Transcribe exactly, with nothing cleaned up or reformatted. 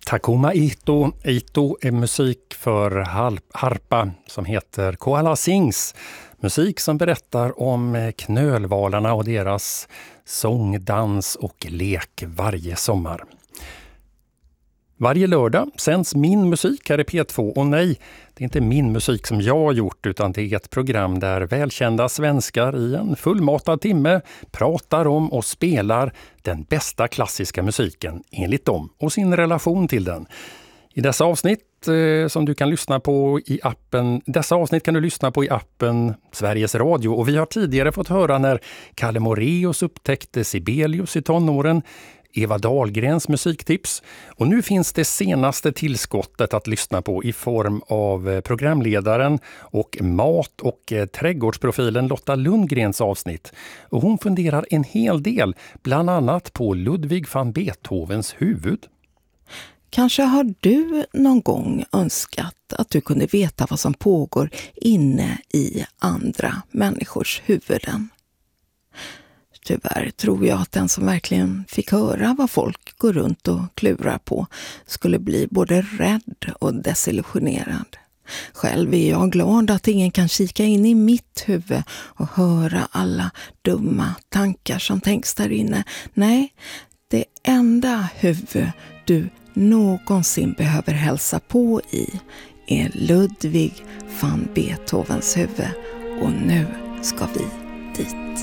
Takuma Ito. Ito är musik för harpa som heter Koala Sings. Musik som berättar om knölvalarna och deras sång, dans och lek varje sommar. Varje lördag sänds min musik här i P två. Och nej, det är inte min musik som jag har gjort, utan det är ett program där välkända svenskar i en fullmatad timme pratar om och spelar den bästa klassiska musiken enligt dem och sin relation till den. I dessa avsnitt eh, som du kan lyssna på i appen, dessa avsnitt kan du lyssna på i appen Sveriges Radio, och vi har tidigare fått höra när Kalle Moraeus upptäckte Sibelius i tonåren, Eva Dahlgrens musiktips, och nu finns det senaste tillskottet att lyssna på i form av programledaren och mat- och trädgårdsprofilen Lotta Lundgrens avsnitt. Och hon funderar en hel del, bland annat på Ludwig van Beethovens huvud. Kanske har du någon gång önskat att du kunde veta vad som pågår inne i andra människors huvuden. Tyvärr tror jag att den som verkligen fick höra vad folk går runt och klurar på skulle bli både rädd och desillusionerad. Själv är jag glad att ingen kan kika in i mitt huvud och höra alla dumma tankar som tänks där inne. Nej, det enda huvud du någonsin behöver hälsa på i är Ludwig van Beethovens huvud, och nu ska vi dit.